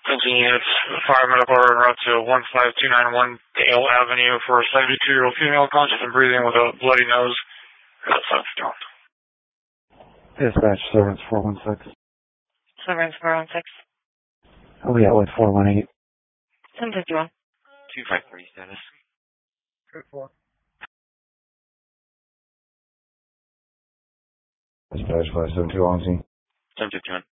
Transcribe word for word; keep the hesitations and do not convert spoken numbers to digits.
Attention units, fire medical order route to one five two nine one Dale Avenue for a seventy-two-year-old female conscious and breathing with a bloody nose. Dispatch, Servants four one six. Servants four one six. Oh yeah, with four one eight. ten fifty-one. two five three status. four. Dispatch five seven two on scene. ten fifty-one.